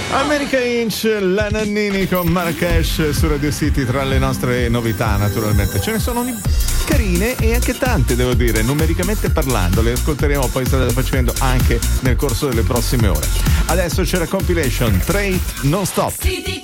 America Inch, la Nannini con Marrakesh su Radio City, tra le nostre novità naturalmente. Ce ne sono carine e anche tante, devo dire, numericamente parlando. Le ascolteremo poi strada facendo anche nel corso delle prossime ore. Adesso c'è la compilation Trade Non Stop.